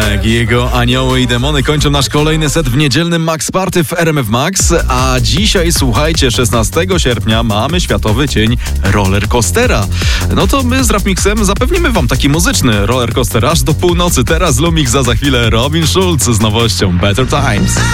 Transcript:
Meg i jego Anioły i Demony kończą nasz kolejny set w niedzielnym Max Party w RMF Max, a dzisiaj, słuchajcie, 16 sierpnia mamy Światowy Dzień Rollercoastera. No to my z Rafmixem zapewnimy wam taki muzyczny rollercoaster aż do północy. Teraz Lumix, za chwilę Robin Schulz z nowością Better Times.